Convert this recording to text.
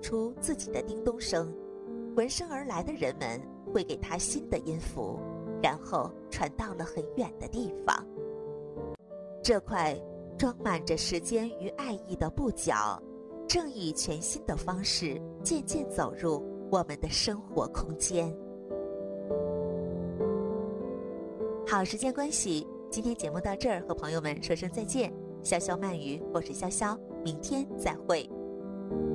出自己的叮咚声，闻声而来的人们会给它新的音符，然后传到了很远的地方。这块装满着时间与爱意的布角，正以全新的方式渐渐走入我们的生活空间。好，时间关系，今天节目到这儿，和朋友们说声再见。潇潇慢语，我是潇潇，明天再会。